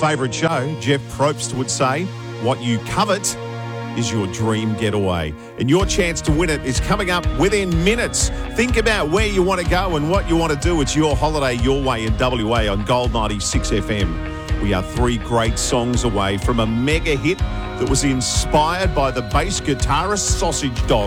favourite show, Jeff Probst would say, what you covet is your dream getaway. And your chance to win it is coming up within minutes. Think about where you want to go and what you want to do. It's your holiday, your way in WA on Gold 96 FM. We are 3 great songs away from a mega hit that was inspired by the bass guitarist Sausage Dog.